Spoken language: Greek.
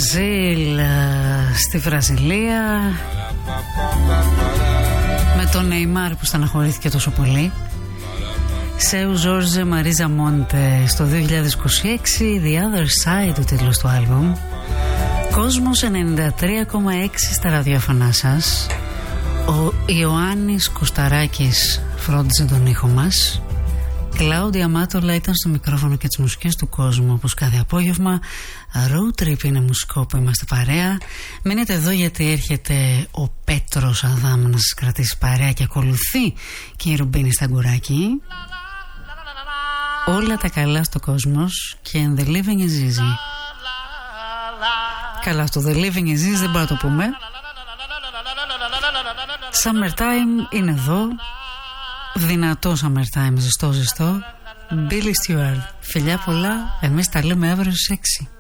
Μπραζίλ στη Βραζιλία, με τον Νεϊμάρ που στεναχωρήθηκε τόσο πολύ. Σέου Ζόρζε Μαρίζα Μόντε στο 2026, The Other Side του τίτλου του άλμπουμ. Κόσμος 93,6 στα ραδιόφωνά σας. Ο Ιωάννης Κωσταράκης φρόντιζε τον ήχο μας. Κλάουδια Μάτολα ήταν στο μικρόφωνο και τις μουσικές του κόσμου, όπως κάθε απόγευμα. Road Trip είναι μουσικό που είμαστε παρέα. Μείνετε εδώ γιατί έρχεται ο Πέτρος Αδάμ να σας κρατήσει παρέα και ακολουθεί και η Ρουμπίνη Σταγκουράκη. Όλα τα καλά στο κόσμος και in the living is easy. Καλά, στο The Living is easy δεν μπορούμε να το πούμε. Summertime είναι εδώ. Δυνατό summertime, ζεστό. Billy Stewart. Φιλιά πολλά, εμείς τα λέμε αύριο στις 6.